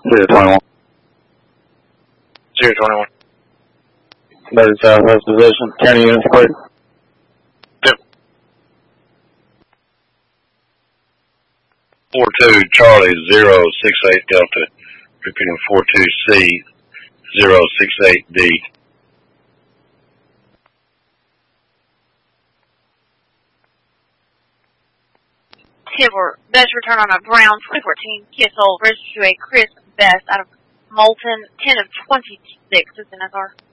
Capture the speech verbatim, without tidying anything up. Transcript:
Zero twenty-one. Zero twenty-one. Better southwest position. County units clear. Yep. Four two Charlie zero six eight Delta. Repeating four two C zero six eight D. Tibbler, best return on a Brown twenty fourteen Kissel, registered to a Chris Best out of Moulton, ten of twenty-six is N S R.